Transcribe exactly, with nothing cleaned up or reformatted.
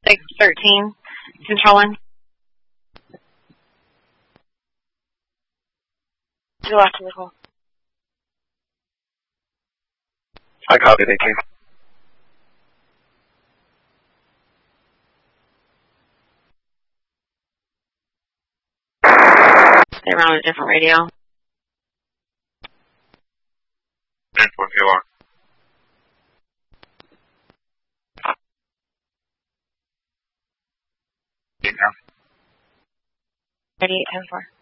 six thirteen, controlling. You lost the call. I copy, thank you. They're on a different radio. ten four, you are. thirty-eight ten four.